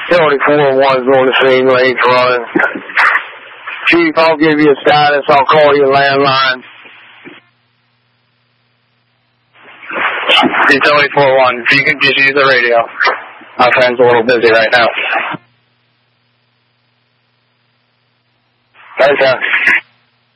Utility 401's on the scene, lanes running. Chief, I'll give you a status. I'll call you landline. Utility 401, if you could just use the radio. My friend's a little busy right now. Okay.